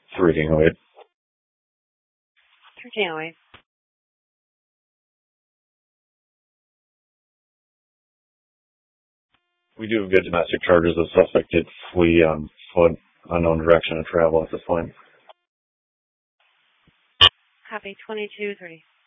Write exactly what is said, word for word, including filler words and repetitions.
thirteen oh eight. thirteen oh eight. We do have good domestic charges. The suspect did flee on foot, unknown direction of travel at this point. Copy twenty-two thirty.